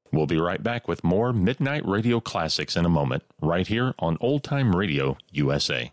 We'll be right back with more Midnight Radio Classics in a moment, right here on Old Time Radio USA.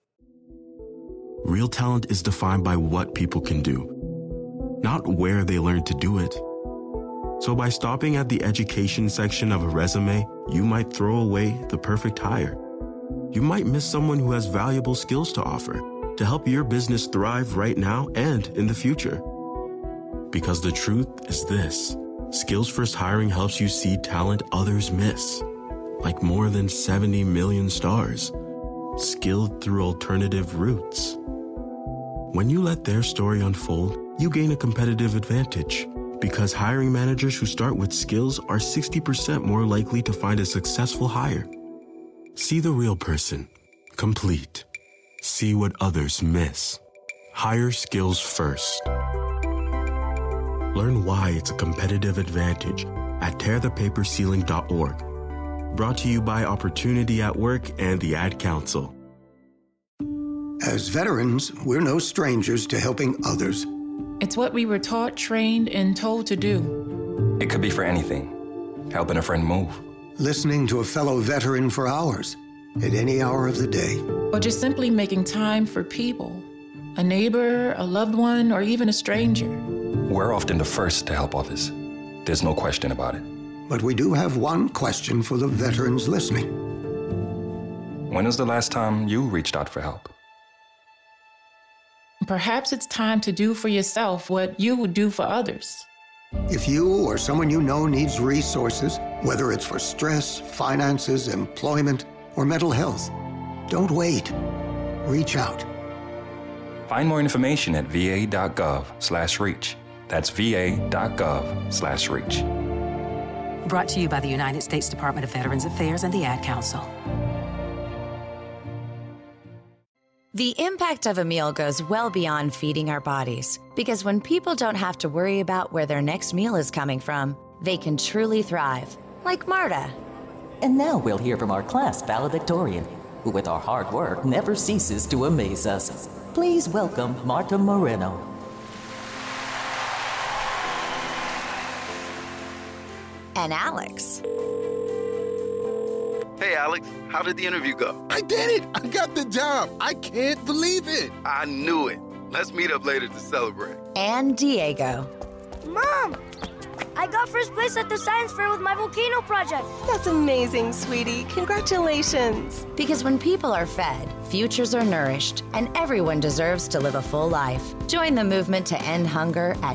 Real talent is defined by what people can do, not where they learn to do it. So by stopping at the education section of a resume, you might throw away the perfect hire. You might miss someone who has valuable skills to offer to help your business thrive right now and in the future. Because the truth is this: Skills First Hiring helps you see talent others miss, like more than 70 million stars, skilled through alternative routes. When you let their story unfold, you gain a competitive advantage, because hiring managers who start with skills are 60% more likely to find a successful hire. See the real person, complete. See what others miss. Hire skills first. Learn why it's a competitive advantage at tearthepaperceiling.org. Brought to you by Opportunity at Work and the Ad Council. As veterans, we're no strangers to helping others. It's what we were taught, trained, and told to do. It could be for anything. Helping a friend move. Listening to a fellow veteran for hours, at any hour of the day. Or just simply making time for people. A neighbor, a loved one, or even a stranger. We're often the first to help others. There's no question about it. But we do have one question for the veterans listening. When was the last time you reached out for help? Perhaps it's time to do for yourself what you would do for others. If you or someone you know needs resources, whether it's for stress, finances, employment, or mental health, don't wait. Reach out. Find more information at va.gov/reach. That's va.gov/reach. Brought to you by the United States Department of Veterans Affairs and the Ad Council. The impact of a meal goes well beyond feeding our bodies, because when people don't have to worry about where their next meal is coming from, they can truly thrive, like Marta. And now we'll hear from our class valedictorian, who with our hard work never ceases to amaze us. Please welcome Marta Moreno. And Alex. Hey, Alex, how did the interview go? I did it! I got the job! I can't believe it! I knew it. Let's meet up later to celebrate. And Diego. Mom! I got first place at the science fair with my volcano project. That's amazing, sweetie. Congratulations. Because when people are fed, futures are nourished, and everyone deserves to live a full life. Join the movement to end hunger at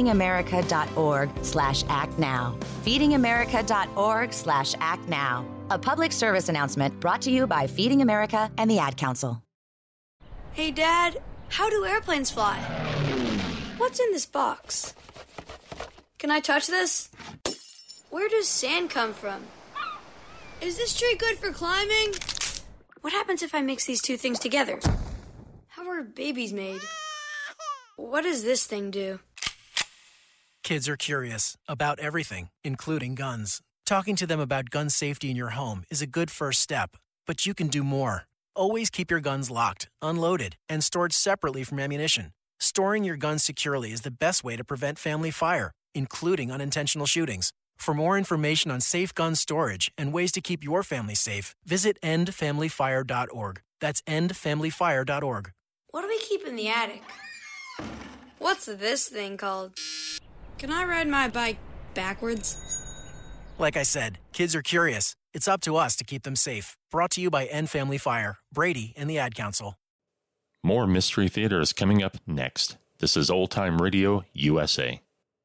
feedingamerica.org/actnow. feedingamerica.org/actnow. A public service announcement brought to you by Feeding America and the Ad Council. Hey, Dad, how do airplanes fly? What's in this box? Can I touch this? Where does sand come from? Is this tree good for climbing? What happens if I mix these two things together? How are babies made? What does this thing do? Kids are curious about everything, including guns. Talking to them about gun safety in your home is a good first step, but you can do more. Always keep your guns locked, unloaded, and stored separately from ammunition. Storing your guns securely is the best way to prevent family fire, including unintentional shootings. For more information on safe gun storage and ways to keep your family safe, visit endfamilyfire.org. That's endfamilyfire.org. What do we keep in the attic? What's this thing called? Can I ride my bike backwards? Like I said, kids are curious. It's up to us to keep them safe. Brought to you by End Family Fire, Brady, and the Ad Council. More Mystery Theater is coming up next. This is Old Time Radio USA.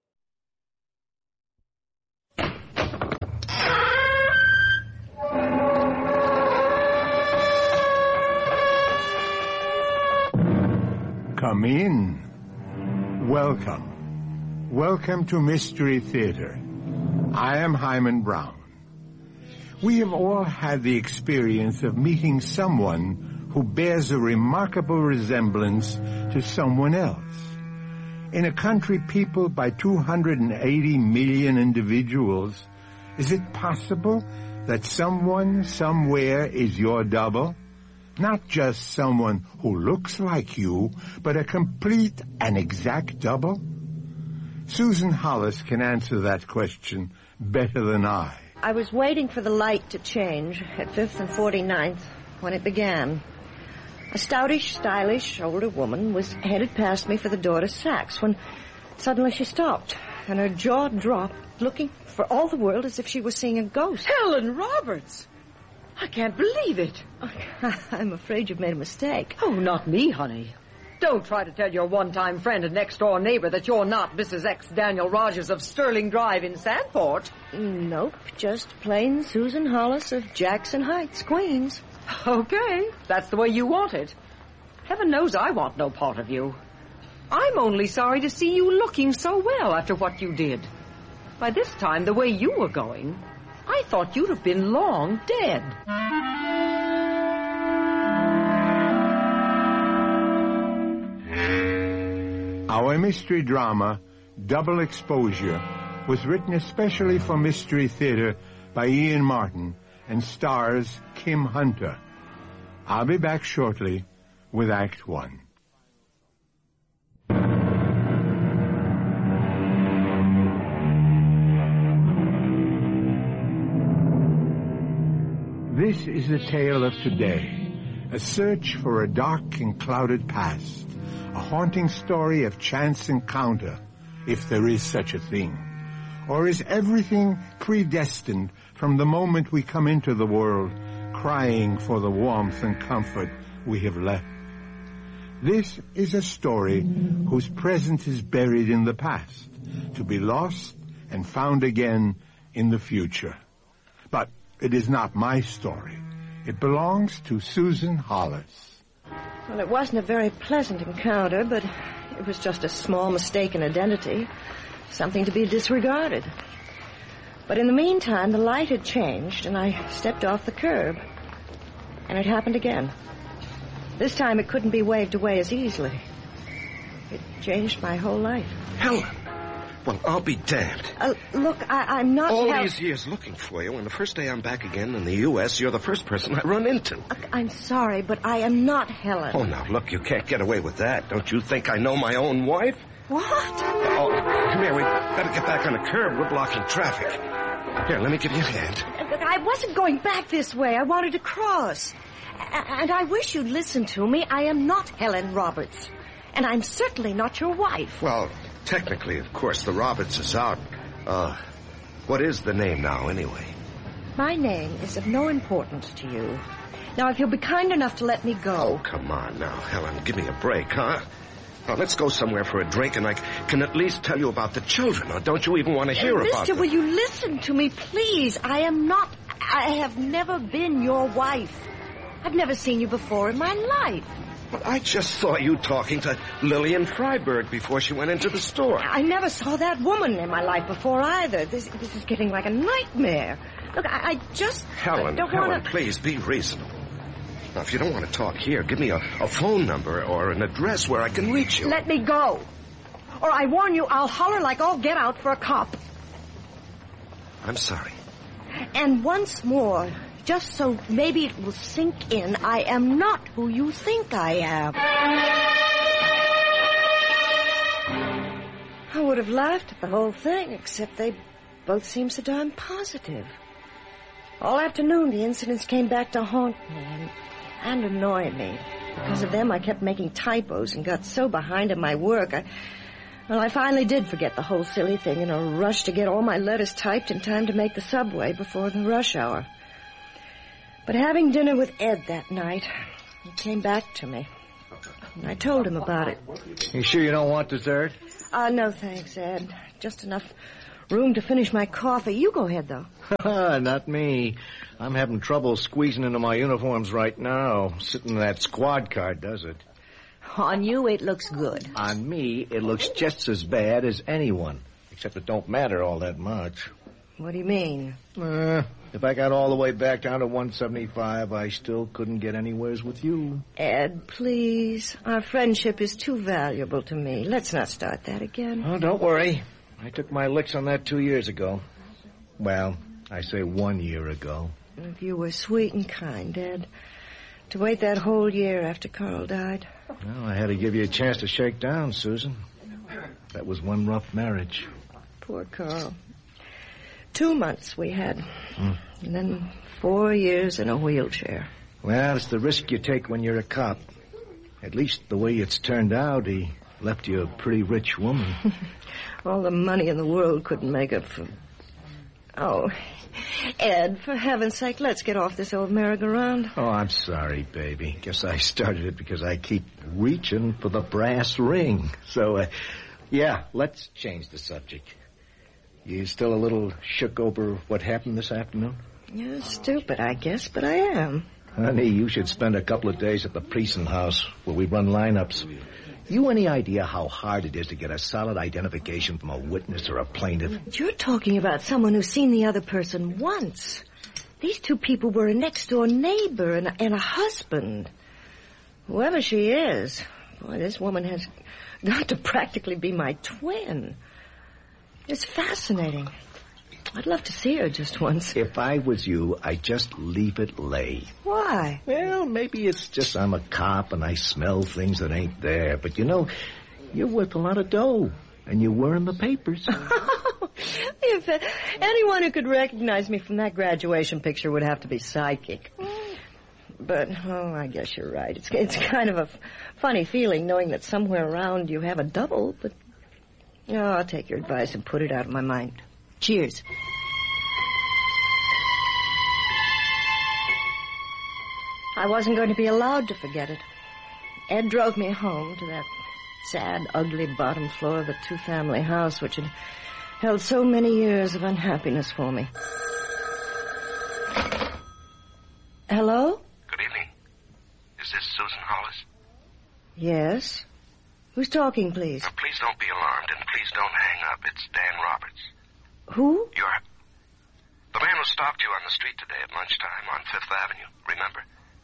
Come in. Welcome. Welcome to Mystery Theater. I am Hyman Brown. We have all had the experience of meeting someone who bears a remarkable resemblance to someone else. In a country peopled by 280 million individuals, is it possible that someone somewhere is your double? Not just someone who looks like you, but a complete and exact double? Susan Hollis can answer that question better than I. I was waiting for the light to change at 5th and 49th when it began. A stoutish, stylish older woman was headed past me for the door to Saks when suddenly she stopped and her jaw dropped, looking for all the world as if she was seeing a ghost. Helen Roberts! I can't believe it. I'm afraid you've made a mistake. Oh, not me, honey. Don't try to tell your one-time friend and next-door neighbor that you're not Mrs. X. Daniel Rogers of Sterling Drive in Sandport. Nope, just plain Susan Hollis of Jackson Heights, Queens. Okay, that's the way you want it. Heaven knows I want no part of you. I'm only sorry to see you looking so well after what you did. By this time, the way you were going, I thought you'd have been long dead. Our mystery drama, Double Exposure, was written especially for Mystery Theater by Ian Martin and stars Kim Hunter. I'll be back shortly with Act 1. This is the tale of today, a search for a dark and clouded past, a haunting story of chance encounter, if there is such a thing. Or is everything predestined from the moment we come into the world, crying for the warmth and comfort we have left? This is a story whose present is buried in the past, to be lost and found again in the future. But it is not my story. It belongs to Susan Hollis. Well, it wasn't a very pleasant encounter, but it was just a small mistake in identity, something to be disregarded. But in the meantime, the light had changed, and I stepped off the curb. And it happened again. This time it couldn't be waved away as easily. It changed my whole life. Helen! Well, I'll be damned. Look, I'm not... All these years looking for you, and the first day I'm back again in the U.S., you're the first person I run into. Look, I'm sorry, but I am not Helen. Oh, now, look, you can't get away with that. Don't you think I know my own wife? What? Oh, come here. We better get back on the curb. We're blocking traffic. Here, let me give you a hand. Look, I wasn't going back this way. I wanted to cross. And I wish you'd listen to me. I am not Helen Roberts. And I'm certainly not your wife. Well, technically, of course, the Roberts is out. What is the name now, anyway? My name is of no importance to you. Now, if you'll be kind enough to let me go... Oh, come on now, Helen. Give me a break, huh? Now, let's go somewhere for a drink, and I can at least tell you about the children. Or don't you even want to hear about them? Mister, will you listen to me, please? I have never been your wife. I've never seen you before in my life. But I just saw you talking to Lillian Freiberg before she went into the store. I never saw that woman in my life before either. This is getting like a nightmare. Look, I just Helen, don't want to... please be reasonable. Now, if you don't want to talk here, give me a phone number or an address where I can reach you. Let me go. Or I warn you, I'll holler like all get out for a cop. I'm sorry. And once more... just so maybe it will sink in, I am not who you think I am. I would have laughed at the whole thing, except they both seem so darn positive. All afternoon, the incidents came back to haunt me and annoy me. Because of them, I kept making typos and got so behind in my work. I finally did forget the whole silly thing in a rush to get all my letters typed in time to make the subway before the rush hour. But having dinner with Ed that night, he came back to me. And I told him about it. You sure you don't want dessert? No thanks, Ed. Just enough room to finish my coffee. You go ahead, though. Not me. I'm having trouble squeezing into my uniforms right now. Sitting in that squad car does it. On you, it looks good. On me, it looks just as bad as anyone. Except it don't matter all that much. What do you mean? If I got all the way back down to 175, I still couldn't get anywheres with you. Ed, please. Our friendship is too valuable to me. Let's not start that again. Oh, don't worry. I took my licks on that 2 years ago. Well, I say 1 year ago. If you were sweet and kind, Ed. To wait that whole year after Carl died. Well, I had to give you a chance to shake down, Susan. That was one rough marriage. Poor Carl. 2 months we had. And then 4 years in a wheelchair. Well, it's the risk you take when you're a cop. At least the way it's turned out, he left you a pretty rich woman. All the money in the world couldn't make up for... Oh, Ed, for heaven's sake, let's get off this old merry-go-round. Oh, I'm sorry, baby. Guess I started it because I keep reaching for the brass ring. So, yeah, let's change the subject. You still a little shook over what happened this afternoon? You're stupid, I guess, but I am. Honey, you should spend a couple of days at the precinct house where we run lineups. You any idea how hard it is to get a solid identification from a witness or a plaintiff? You're talking about someone who's seen the other person once. These two people were a next-door neighbor and a husband. Whoever she is, boy, this woman has got to practically be my twin. It's fascinating. I'd love to see her just once. If I was you, I'd just leave it lay. Why? Well, maybe it's just I'm a cop and I smell things that ain't there. But, you know, you're worth a lot of dough. And you were in the papers. If anyone who could recognize me from that graduation picture would have to be psychic. But, oh, I guess you're right. It's kind of a funny feeling knowing that somewhere around you have a double. But, oh, I'll take your advice and put it out of my mind. Cheers. I wasn't going to be allowed to forget it. Ed drove me home to that sad, ugly bottom floor of a two-family house which had held so many years of unhappiness for me. Hello? Good evening. Is this Susan Hollis? Yes. Who's talking, please? Now, please don't be alarmed, and please don't hang up. It's Dan Roberts. Who? The man who stopped you on the street today at lunchtime on 5th Avenue, remember?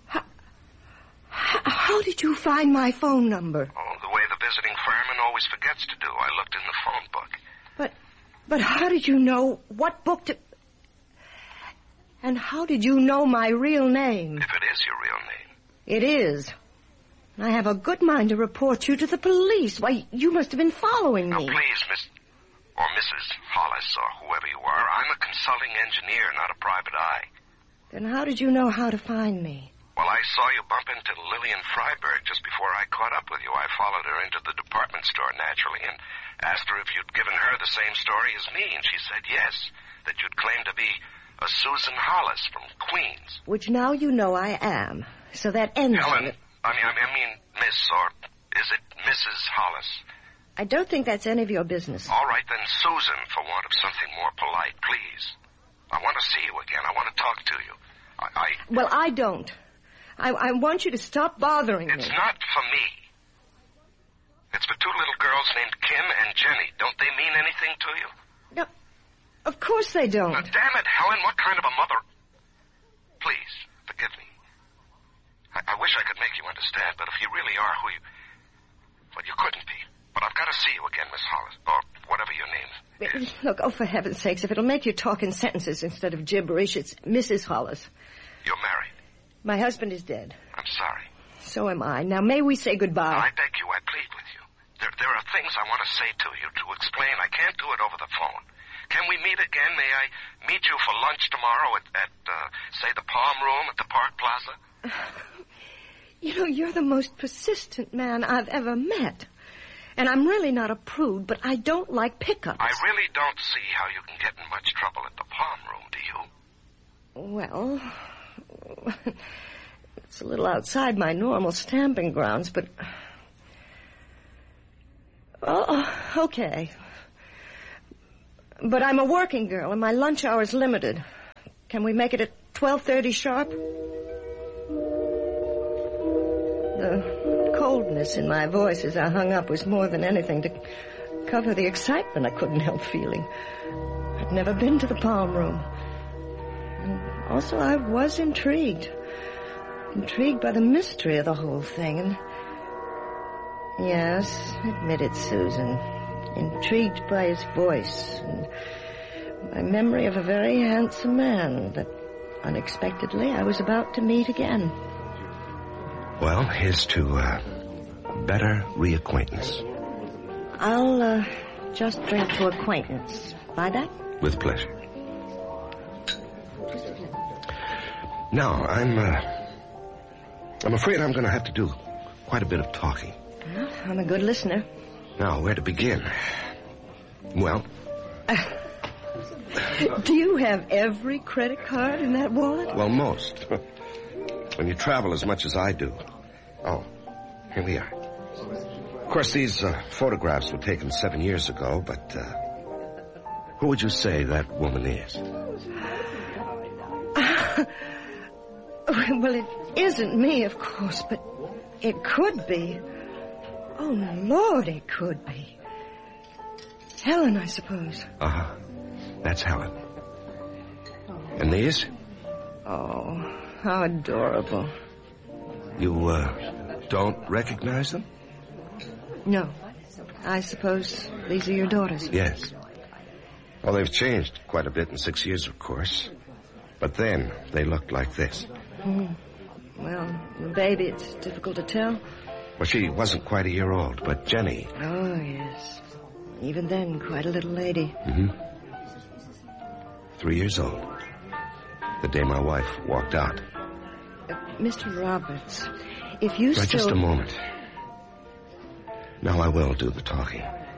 How did you find my phone number? Oh, the way the visiting fireman always forgets to do. I looked in the phone book. But how did you know what book to... And how did you know my real name? If it is your real name. It is. I have a good mind to report you to the police. Why, you must have been following me. Now, please, Miss... or Mrs. Hollis, or whoever you are, I'm a consulting engineer, not a private eye. Then how did you know how to find me? Well, I saw you bump into Lillian Freiberg just before I caught up with you. I followed her into the department store, naturally, and asked her if you'd given her the same story as me, and she said yes, that you'd claimed to be a Susan Hollis from Queens. Which now you know I am. So that ends Helen, I mean, Miss, or is it Mrs. Hollis? I don't think that's any of your business. All right, then, Susan, for want of something more polite, please. I want to see you again. I want to talk to you. Well, I don't. I want you to stop bothering me. It's not for me. It's for two little girls named Kim and Jenny. Don't they mean anything to you? No, of course they don't. Now, damn it, Helen, what kind of a mother... Please, forgive me. I wish I could make you understand, but if you really are who you... Well, you couldn't be. But I've got to see you again, Miss Hollis, or whatever your name is. Look, oh, for heaven's sakes, if it'll make you talk in sentences instead of gibberish, it's Mrs. Hollis. You're married. My husband is dead. I'm sorry. So am I. Now, may we say goodbye? I beg you, I plead with you. There are things I want to say to you, to explain. I can't do it over the phone. Can we meet again? May I meet you for lunch tomorrow at say, the Palm Room at the Park Plaza? You know, you're the most persistent man I've ever met. And I'm really not a prude, but I don't like pickups. I really don't see how you can get in much trouble at the Palm Room, do you? Well, it's a little outside my normal stamping grounds, but... Oh, okay. But I'm a working girl, and my lunch hour's limited. Can we make it at 12:30 sharp? The coldness in my voice as I hung up was more than anything to cover the excitement I couldn't help feeling. I'd never been to the Palm Room. And also, I was intrigued. Intrigued by the mystery of the whole thing. And yes, admitted Susan. Intrigued by his voice and my memory of a very handsome man that unexpectedly I was about to meet again. Well, here's to better reacquaintance. I'll just drink to acquaintance. Buy that? With pleasure. Now, I'm afraid I'm going to have to do quite a bit of talking. Well, I'm a good listener. Now, where to begin? Well... Do you have every credit card in that wallet? Well, most. When you travel as much as I do. Oh, here we are. Of course, these photographs were taken 7 years ago, but who would you say that woman is? Well, it isn't me, of course, but it could be. Oh, Lord, it could be. Helen, I suppose. Uh-huh. That's Helen. And these? Oh, how adorable. You, don't recognize them? No. I suppose these are your daughters. Yes. Well, they've changed quite a bit in 6 years, of course. But then, they looked like this. Well, the baby, it's difficult to tell. Well, she wasn't quite a year old, but Jenny... Oh, yes. Even then, quite a little lady. 3 years old. The day my wife walked out. Mr. Roberts, if you still... Just a moment. Now I will do the talking.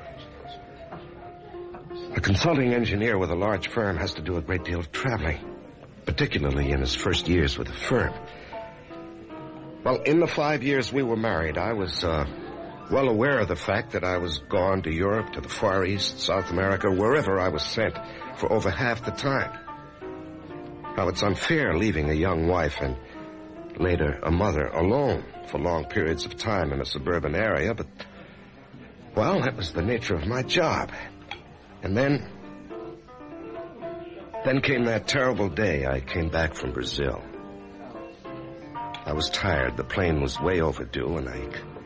A consulting engineer with a large firm has to do a great deal of traveling, particularly in his first years with the firm. Well, in the 5 years we were married, I was well aware of the fact that I was gone to Europe, to the Far East, South America, wherever I was sent for over half the time. Now, it's unfair leaving a young wife and later a mother alone for long periods of time in a suburban area, but, well, that was the nature of my job. And then came that terrible day I came back from Brazil. I was tired. The plane was way overdue, and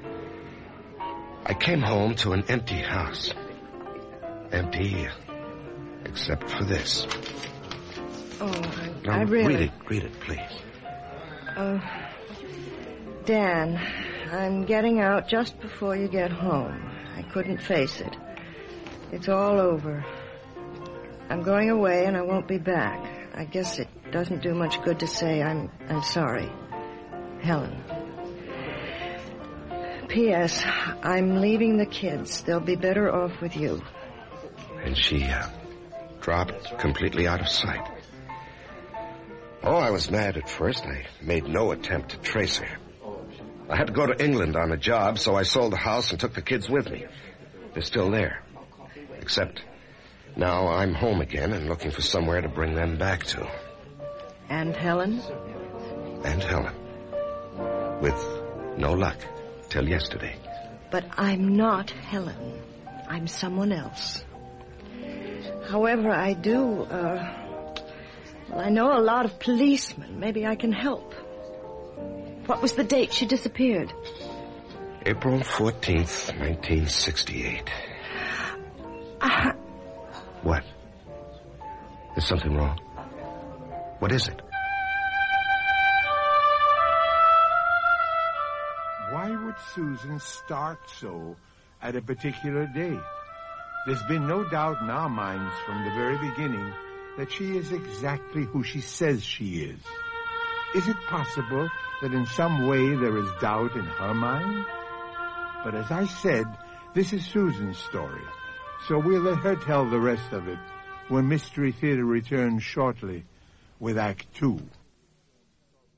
I came home to an empty house. Empty, except for this. Oh, Now, I really... Read it, please. Dan, I'm getting out just before you get home. I couldn't face it. It's all over. I'm going away and I won't be back. I guess it doesn't do much good to say I'm sorry. Helen. P.S. I'm leaving the kids. They'll be better off with you. And she dropped completely out of sight. Oh, I was mad at first. I made no attempt to trace her. I had to go to England on a job, so I sold the house and took the kids with me. They're still there. Except now I'm home again and looking for somewhere to bring them back to. And Helen? And Helen. With no luck till yesterday. But I'm not Helen. I'm someone else. However, I do, I know a lot of policemen. Maybe I can help. What was the date she disappeared? April 14th, 1968. What? Is something wrong? What is it? Why would Susan start so at a particular date? There's been no doubt in our minds from the very beginning that she is exactly who she says she is. Is it possible that in some way there is doubt in her mind? But as I said, this is Susan's story, so we'll let her tell the rest of it when Mystery Theater returns shortly with Act 2.